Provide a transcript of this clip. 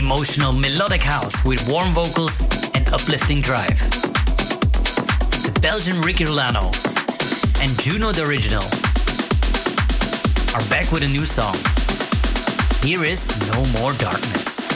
emotional melodic house with warm vocals and uplifting drive. The Belgian Ricky Rolano and Juno the Original are back with a new song. Here is No More Darkness.